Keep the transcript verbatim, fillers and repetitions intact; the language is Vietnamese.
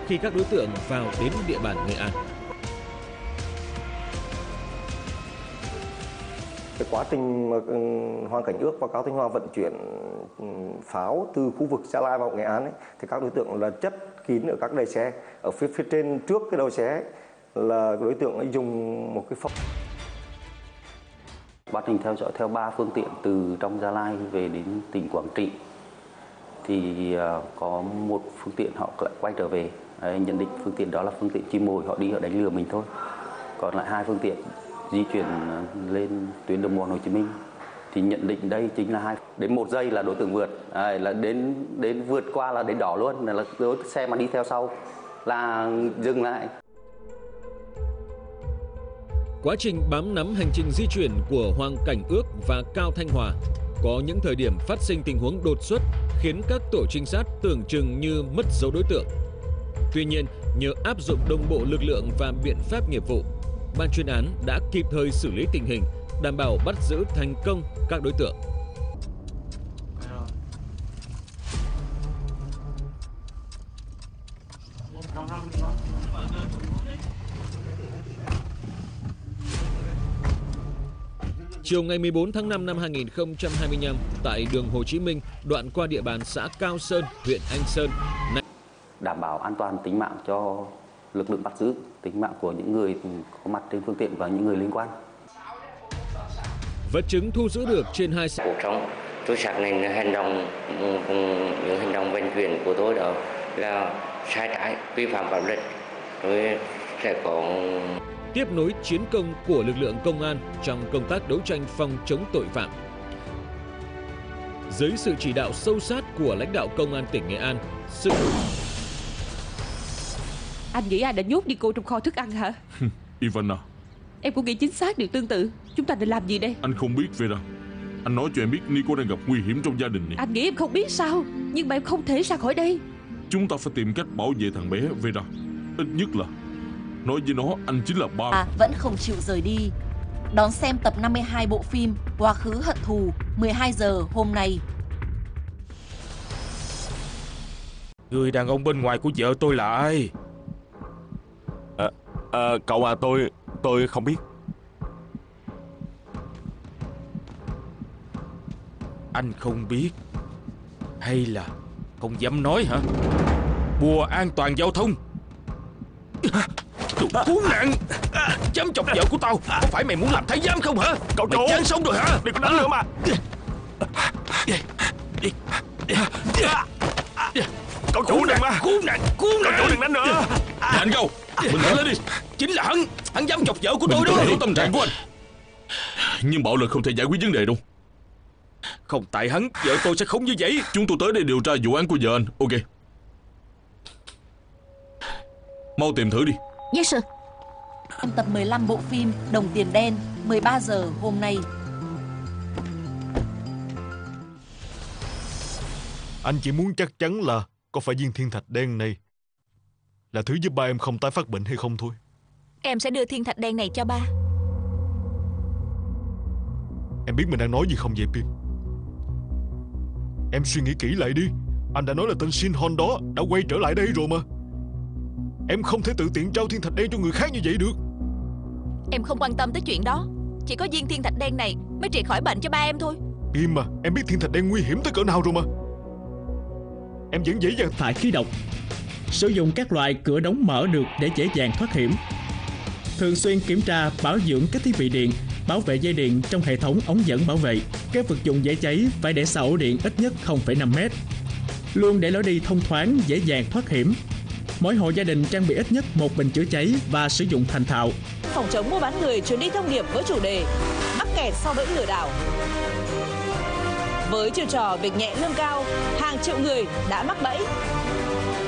khi các đối tượng vào đến địa bàn Nghệ An. Cái quá trình mà Hoàng Cảnh Ước và Cao Thanh Hòa vận chuyển pháo từ khu vực Gia Lai vào Nghệ An ấy, thì các đối tượng là chất kín ở các đài xe. Ở phía phía trên trước cái đầu xe ấy, là đối tượng ấy dùng một cái phốc. Quá trình theo dõi theo ba phương tiện từ trong Gia Lai về đến tỉnh Quảng Trị thì có một phương tiện họ lại quay trở về. Đấy, nhận định phương tiện đó là phương tiện chim mồi, họ đi họ đánh lừa mình thôi. Còn lại hai phương tiện di chuyển lên tuyến đường mòn Hồ Chí Minh thì nhận định đây chính là hai đến một giây là đối tượng vượt, à, là đến đến vượt qua là đến đỏ luôn, là đối xe mà đi theo sau là dừng lại. Quá trình bám nắm hành trình di chuyển của Hoàng Cảnh Ước và Cao Thanh Hòa có những thời điểm phát sinh tình huống đột xuất khiến các tổ trinh sát tưởng chừng như mất dấu đối tượng. Tuy nhiên, nhờ áp dụng đồng bộ lực lượng và biện pháp nghiệp vụ, ban chuyên án đã kịp thời xử lý tình hình, đảm bảo bắt giữ thành công các đối tượng. Chiều ngày mười bốn tháng năm năm hai nghìn không trăm hai mươi lăm, tại đường Hồ Chí Minh, đoạn qua địa bàn xã Cao Sơn, huyện Anh Sơn, đảm bảo an toàn tính mạng cho lực lượng bắt giữ, tính mạng của những người có mặt trên phương tiện và những người liên quan. Vật chứng thu giữ được trên hai xe. Cuộc sống tôi xác định hành động những hành động vận chuyển của tôi đó là sai trái, vi phạm pháp luật. Tôi sẽ có tiếp nối chiến công của lực lượng công an trong công tác đấu tranh phòng chống tội phạm. Dưới sự chỉ đạo sâu sát của lãnh đạo công an tỉnh Nghệ An, sự Anh nghĩ ai đã nhốt Nico trong kho thức ăn hả? Ivana, Em cũng nghĩ chính xác điều tương tự. Chúng ta định làm gì đây? anh không biết Vera. Anh nói cho em biết Nico đang gặp nguy hiểm trong gia đình này. Anh nghĩ em không biết sao? Nhưng mà em không thể ra khỏi đây. Chúng ta phải tìm cách bảo vệ thằng bé Vera. Ít nhất là nói với nó anh chính là ba. À, vẫn không chịu rời đi. Đón xem tập năm mươi hai bộ phim Quá khứ hận thù, mười hai giờ hôm nay. Người đàn ông bên ngoài của vợ tôi là ai? À, à, cậu à, tôi tôi không biết. Anh không biết hay là không dám nói hả? Bùa an toàn giao thông. Đồ khốn nạn, dám chọc vợ của tao. Có phải mày muốn làm thái giám không hả? Cậu chủ, mày chán sống rồi hả? đừng có đánh nữa mà. Cậu chủ đừng mà. Khốn nạn, khốn nạn. Cậu chủ đừng đánh nữa. Anh Gâu, bình tĩnh lên đi. Chính là hắn, hắn dám chọc vợ của tôi đó. Hiểu tâm trạng của anh. Nhưng bạo lực không thể giải quyết vấn đề đâu. Không tại hắn, vợ tôi sẽ không như vậy. Chúng tôi tới để điều tra vụ án của vợ anh. Ok, mau tìm thử đi. Yes sir. Em tập mười lăm bộ phim Đồng tiền đen, mười ba giờ hôm nay. Anh chỉ muốn chắc chắn là có phải viên thiên thạch đen này là thứ giúp ba em không tái phát bệnh hay không thôi. Em sẽ đưa thiên thạch đen này cho ba. Em biết mình đang nói gì không vậy Pim? Em suy nghĩ kỹ lại đi. Anh đã nói là tên Shin Hon đó đã quay trở lại đây rồi mà. Em không thể tự tiện trao thiên thạch đen cho người khác như vậy được. Em không quan tâm tới chuyện đó. Chỉ có viên thiên thạch đen này mới trị khỏi bệnh cho ba em thôi. Pim mà, em biết thiên thạch đen nguy hiểm tới cỡ nào rồi mà. Em vẫn dễ dàng phải khí độc. Sử dụng các loại cửa đóng mở được để dễ dàng thoát hiểm. Thường xuyên kiểm tra bảo dưỡng các thiết bị điện, bảo vệ dây điện trong hệ thống ống dẫn bảo vệ. Các vật dụng dễ cháy phải để xa ổ điện ít nhất không phẩy năm mét. Luôn để lối đi thông thoáng, dễ dàng thoát hiểm. Mỗi hộ gia đình trang bị ít nhất một bình chữa cháy và sử dụng thành thạo. Phòng chống mua bán người truyền đi thông điệp với chủ đề mắc kẹt sau bẫy lừa đảo. Với chiêu trò việc nhẹ lương cao, hàng triệu người đã mắc bẫy.